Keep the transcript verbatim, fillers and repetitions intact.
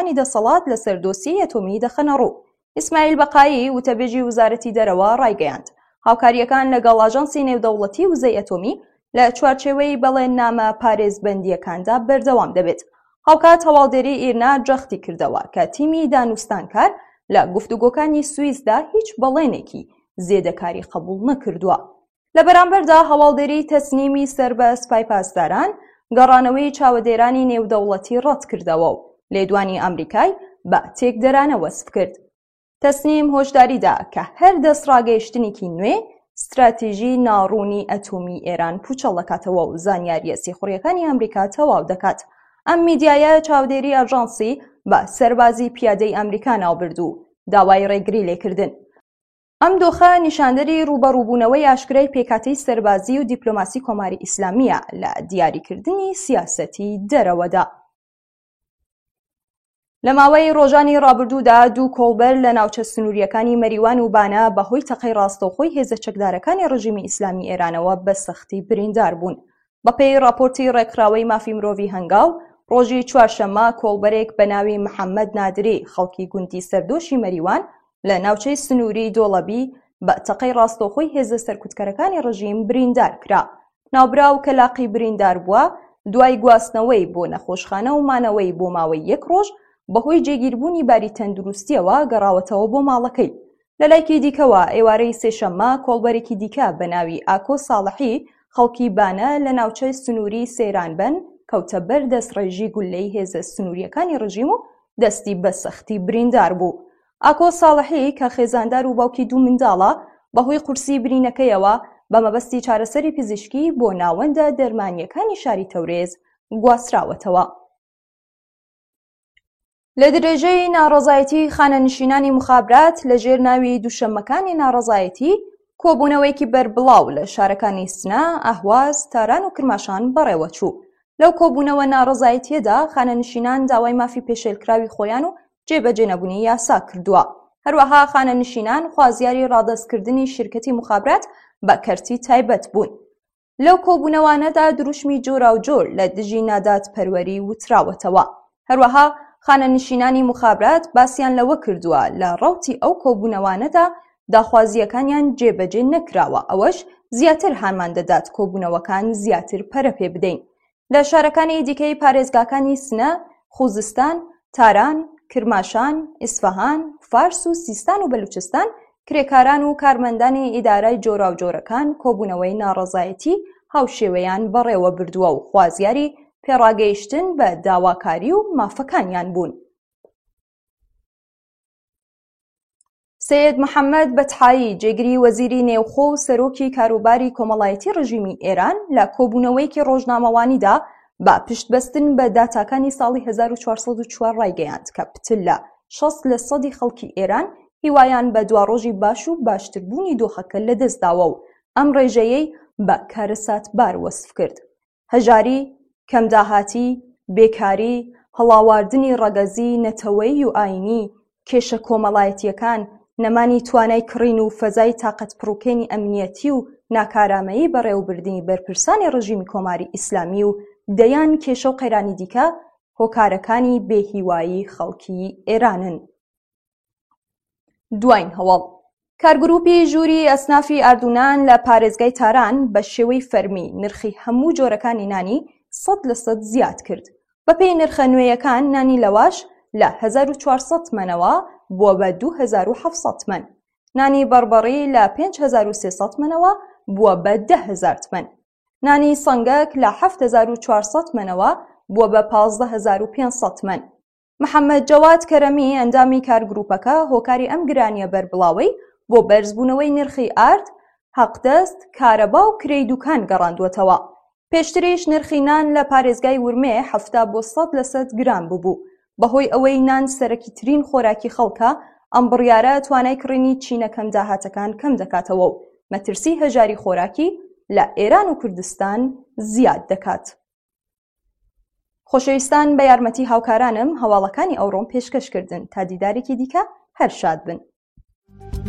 هاوکاریەکانی دەسەڵات لەسەر دۆسیەی ئەتۆمی دەخەنە ڕوو. ئیسماعیل بەقایی وتەبێژی وزارەتی دەرەوە ڕایگەیاند هاوکاریەکان لەگەڵ ئاژەنسی نێودەوڵەتی وزەی ئەتۆمی لە چوارچێوەی بەڵێننامە پارێزبەندیەکاندا بەردەوام دەبێت. هاوکات هەواڵدێری ئیرنا جەختی کردەوە کە تیمی دانوستانکار لە گفتوگۆکانی سویسدا هیچ بەڵێنێکی زێدەکاری قبول نەکردووە. لە بەرامبەردا هەواڵدێری تەسنیمی سەر بە سپای پاسداران گەڕانەوەی چاوەدێرانی نێودەوڵەتی ڕەت کردەوە و لێدوانی ئەمریکای بە تێکدەرانە وەسف کرد. تەسنیم هۆشداریدا کە هەر دەستڕاگەیشتنێکی نوێ استراتیژی ناڕوونی ئەتۆمی ئێران پوچەڵ دەکاتەوە و زانیاریە سێخوڕیەکانی ئەمریکا تەواو دەکات. ئەم میدیایە چاودێری ئاژانسی بە سەربازی پیادەی ئەمریکا ناوبرد و داوای ڕێگری لێکردن. ئەم دۆخە نیشاندەری ڕوبەڕووبوونەوەی ئاشکرای پێکاتەی سەربازی و دیپلۆماسی کۆماری ئیسلامیە لە دیاریکردنی سیاسەتی دەرەوەدا. لە ماوەی ڕۆژانی ڕابردوودا دوو کۆڵبەر لە ناوچە سنووریەکانی مەریوان و بانە بەهۆی تەقەی ڕاستەوخۆی هێزە چەکدارەکانی ڕژیمی ئیسلامی ئێرانەوە بە سەختی بریندار بوون. بەپێی راپۆرتی ڕێکخراوەی مافی مرۆڤی هەنگاو ڕۆژی چوارشەممە کۆڵبەرێک بە ناوی محەممەد نادری خەڵکی گوندی سەردۆشی مەریوان لە ناوچەی سنووری دۆڵەبی بە تەقەی ڕاستەوخۆی هێزە سەرکوتکەرەکانی ڕژیم بریندار کرا. ناوبراو کە لاقی بریندار بووە دوای گواستنەوەی بۆ نەخۆشخانە و مانەوەی بۆ ماوەی یەک ڕۆژ بەهۆی جێگیربوونی باری تەندروستیەوە گەڕاوەتەوە بۆ ماڵەکەی. لە لایکی دیکەوە ئێوارەی سێشەممە کۆڵبەرێکی دیکە بە ناوی ئاکۆ ساڵحی خەڵکی بانە لە ناوچەی سنووری سەیرانبەن کەوتە بەر دەستڕێژی گولەی هێزە سنووریەکانی ڕژیم و دەستی بە سەختی بریندار بوو. ئاکۆ ساڵحی کە خێزاندار و باوکی دوو منداڵە بەهۆی قورسی برینەکەیەوە بە مەبەستی چارەسەری پزیشکی بۆ ناوەندە دەرمانیەکانی شاری تەورێز گواستراوەتەوە. لە درێژەی ناڕەزایەتی خانەنشینانی مخابرات لە ژێر ناوی دووشەممەکانی ناڕەزایەتی کۆبوونەوەیکی بەربڵاو لە شارەکانی سنا، ئاهواز، تاران و کرماشان بەڕێوە چوو. لەو کۆبوونەوە ناڕەزایەتیەدا خانەنشینان داوای مافی پێشێلکراوی خۆیان و جێبەجێنەبوونی یاسا کردووە. هەروەها خانەنشینان خوازیاری ڕادەستکردنی شیرکەتی مخابرات بە کەرتی تایبەت بوون. لەو کۆبوونەوانەدا دروشمی جۆرا و جۆر لە دژی نادات پەروەری وتراوەتەوە. هەروەها خانەنشینانی مخابرات باسییان لەوە کردووە لە ڕەوتی ئەو کۆبوونەوانەدا داخوازیەکانیان جێبەجێ نەکراوە، ئەوەش زیاتر هانمان دەدات کۆبوونەوەکان زیاتر پەرە پێ بدەین. لە شارەکانی دیکەی پارێزگاکانی سنە، خوزستان، تاران، کرماشان، ئیسفەهان، فارس و سیستان و بەلوچستان کرێکاران و کارمەندانی ئیدارای جۆرا و جۆرەکان کۆبوونەوەی ناڕەزایەتی هاوشێوەیان بەڕێوە بردووە و خوازیاری پێڕاگەیشتن بە داواکاری و مافەکانیان بوون. سەید محەممەد بەتحایی جێگری وەزیری نێوخۆ و سەرۆکی کاروباری کۆمەڵایەتی ڕژیمی ئێران لە کۆبوونەوەیەکی ڕۆژنامەوانیدا بە پشتبەستن بە داتاکانی ساڵی هەزار و چوارسەد و چوار ڕایگەیاند کە پتل لە شەست لە سەدی خەڵکی ئێران هیوایان بە دواڕۆژی باش و باشتربوونی دۆخەکە لەدەستداوە و ئەم ڕێژەیەی بە کارەساتبار وەسف کرد. هەژاری، کەمداهاتی، بێکاری، هەڵاواردنی ڕەگەزی نەتەوەیی و ئاینی، کێشە کۆمەڵایەتیەکان، نەمانی توانای کڕین و فەزای تاقەت پڕووکێنی ئەمنیەتی و ناکارامەیی بەڕێوەبردنی بەرپرسانی ڕژیمی کۆماری ئیسلامی و دەیان کێشە و قەیرانی دیکە هۆکارەکانی بێهیوایی خەڵکی ئێرانن. دوایین هەواڵ کارگروپی ژووری ئەسنافی ئاردوونان لە پارێزگای تاران بە شێوەی فەرمی نرخی هەموو جۆرەکانی نانی سەد لە سەد زیاد کرد. بەپێی نرخە نوێیەکان نانی لەواش لە هەزار و چوارسەد مەنەوە بووە بە دوو هەزار و حەڤسەد مەن، نانی بەڕبەڕی لە پێنج هەزار و سێسەد مەنەوە بووە بە دە هەزار مەن، نانی سەنگەک لە هەفت هەزار و چوارسەد مەنەوە بووە بە پانزدە هەزار و پێنجسەد مەن. محەممەد جەواد کەرەمی ئەندامی کارگروپەکە هۆکاری ئەم گرانیە بەربڵاوەی بۆ بەرزبوونەوەی نرخی ئارد، حەقدەست، کارەبا و کرێی دوکان گەڕاندووەتەوە. پێشتریش نرخی نان لە پارێزگای ورمێ هەفتا بۆ سەد لە سەد گرام بووبوو. بەهۆی ئەوەی نان سەرەکی ترین خۆراکی خەڵکە، ئەم بڕیارە توانای کڕینی چینەکەم داهاتەکان کەم دەکاتەوە و مەترسی هەژاری خۆراکی لە ئێران و کوردستان زیاد دەکات. خۆشەویستان، بە یارمەتی هاوکارانم هەواڵەکانی ئەوڕۆم پێشکەشکردن تا دیدارێکی دیکە هەر شاد بن.